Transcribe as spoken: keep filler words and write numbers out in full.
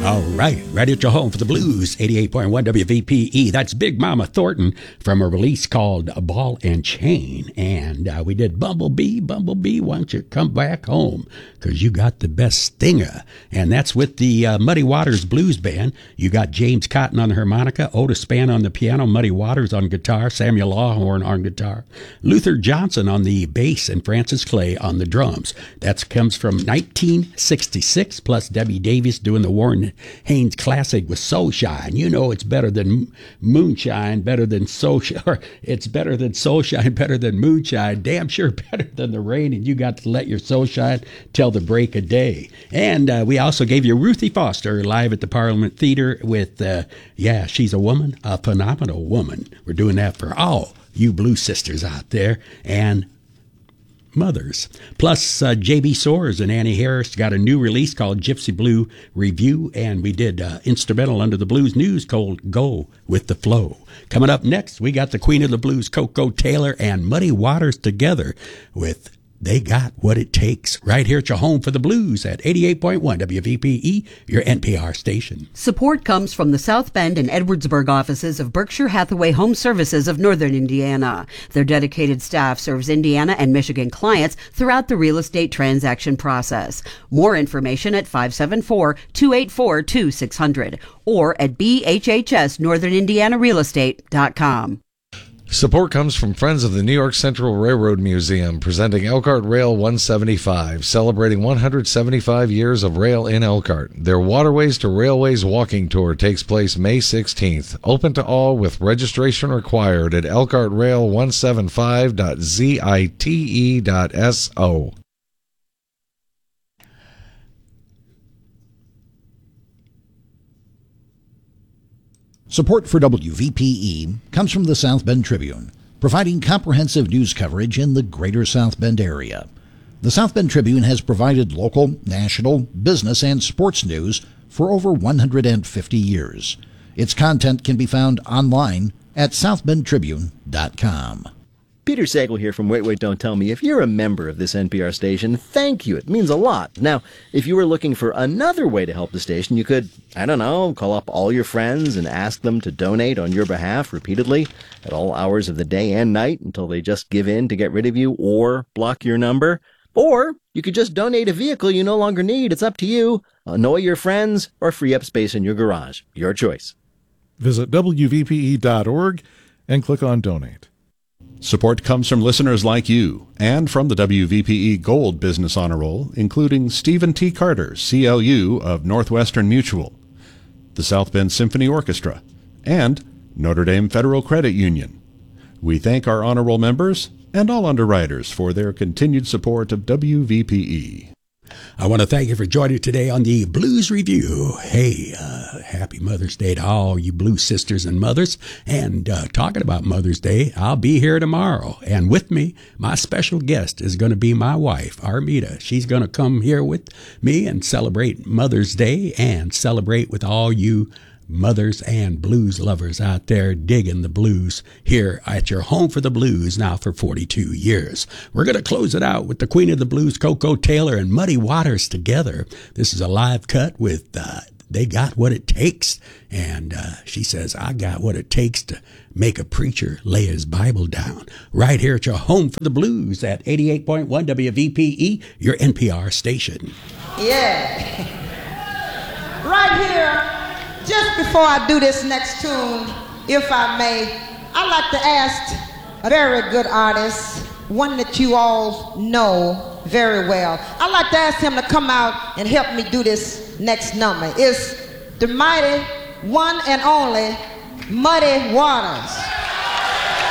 All right, right at your home for the blues, eighty-eight point one W V P E. That's Big Mama Thornton from a release called Ball and Chain. And uh, we did Bumblebee, Bumblebee, why don't you come back home? Because you got the best stinger. And that's with the uh, Muddy Waters Blues Band. You got James Cotton on the harmonica, Otis Spann on the piano, Muddy Waters on guitar, Samuel Lawhorn on guitar, Luther Johnson on the bass, and Francis Clay on the drums. That comes from nineteen sixty-six, plus Debbie Davis doing the Warren Haynes classic with Soul Shine. You know it's better than moonshine, better than soul shine, or it's better than soul shine, better than moonshine, damn sure better than the rain, and you got to let your soul shine till the break of day. And uh, we also gave you Ruthie Foster live at the Parliament Theater with, uh, yeah, she's a woman, a phenomenal woman. We're doing that for all you blues sisters out there and mothers. Plus, uh, J B Soares and Annie Harris got a new release called Gypsy Blue Review, and we did uh, instrumental under the blues news called Go With The Flow. Coming up next, we got the Queen of the Blues, Koko Taylor, and Muddy Waters together with They Got What It Takes, right here at your home for the blues at eighty-eight point one W V P E, your N P R station. Support comes from the South Bend and Edwardsburg offices of Berkshire Hathaway Home Services of Northern Indiana. Their dedicated staff serves Indiana and Michigan clients throughout the real estate transaction process. More information at five seven four, two eight four, two six zero zero or at b h h s northern indiana real estate dot com. Support comes from Friends of the New York Central Railroad Museum, presenting Elkhart Rail one seventy-five, celebrating one hundred seventy-five years of rail in Elkhart. Their Waterways to Railways walking tour takes place May sixteenth. Open to all with registration required at elkhart rail one seventy-five dot zite dot so. Support for W V P E comes from the South Bend Tribune, providing comprehensive news coverage in the greater South Bend area. The South Bend Tribune has provided local, national, business, and sports news for over one hundred fifty years. Its content can be found online at south bend tribune dot com. Peter Sagal here from Wait, Wait, Don't Tell Me. If you're a member of this N P R station, thank you. It means a lot. Now, if you were looking for another way to help the station, you could, I don't know, call up all your friends and ask them to donate on your behalf repeatedly at all hours of the day and night until they just give in to get rid of you or block your number. Or you could just donate a vehicle you no longer need. It's up to you. Annoy your friends or free up space in your garage. Your choice. Visit W V P E dot org and click on Donate. Support comes from listeners like you and from the W V P E Gold Business Honor Roll, including Stephen T. Carter, C L U of Northwestern Mutual, the South Bend Symphony Orchestra, and Notre Dame Federal Credit Union. We thank our honor roll members and all underwriters for their continued support of W V P E. I want to thank you for joining today on the Blues Review. Hey, uh, happy Mother's Day to all you blues sisters and mothers. And uh, talking about Mother's Day, I'll be here tomorrow. And with me, my special guest is going to be my wife, Armida. She's going to come here with me and celebrate Mother's Day and celebrate with all you mothers and blues lovers out there digging the blues here at your home for the blues now for forty-two years. We're going to close it out with the Queen of the Blues, Koko Taylor, and Muddy Waters together. This is a live cut with uh, They Got What It Takes. And uh, she says, I got what it takes to make a preacher lay his Bible down. Right here at your home for the blues at eighty-eight point one W V P E, your N P R station. Yeah. Right here. Just before I do this next tune, if I may, I'd like to ask a very good artist, one that you all know very well. I'd like to ask him to come out and help me do this next number. It's the mighty one and only Muddy Waters.